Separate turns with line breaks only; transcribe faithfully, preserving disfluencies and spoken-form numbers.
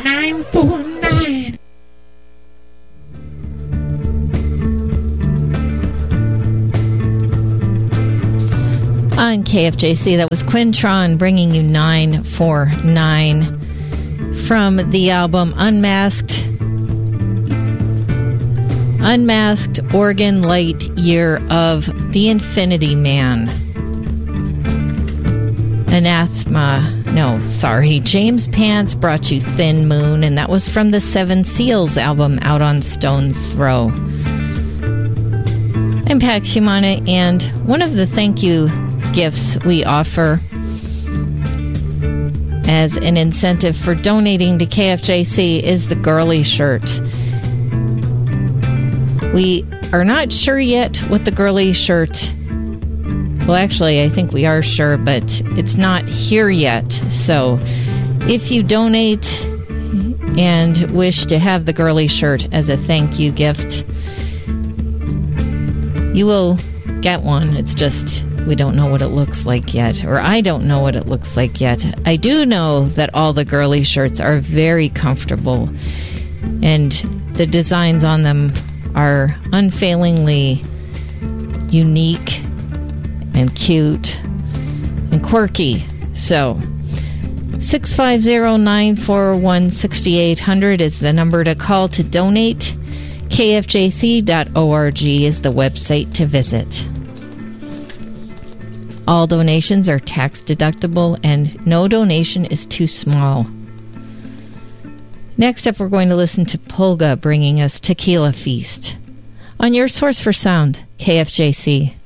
nine four nine.
On K F J C, that was Quintron bringing you nine four nine from the album Unmasked. Unmasked Organ Light Year of the Infinity Man. Anathema, no, sorry, James Pants brought you Thin Moon, and that was from the Seven Seals album out on Stone's Throw. I'm Pax Humana, and one of the thank you gifts we offer as an incentive for donating to K F J C is the girly shirt. We are not sure yet what the girly shirt... Well, actually, I think we are sure, but it's not here yet. So if you donate and wish to have the girly shirt as a thank you gift, you will get one. It's just we don't know what it looks like yet, or I don't know what it looks like yet. I do know that all the girly shirts are very comfortable, and the designs on them are unfailingly unique and cute and quirky. So six five zero, nine four one, six eight zero zero is the number to call to donate. K F J C dot org is the website to visit. All donations are tax deductible and no donation is too small. Next up, we're going to listen to Pulga bringing us Tequila Feast on your source for sound, K F J C.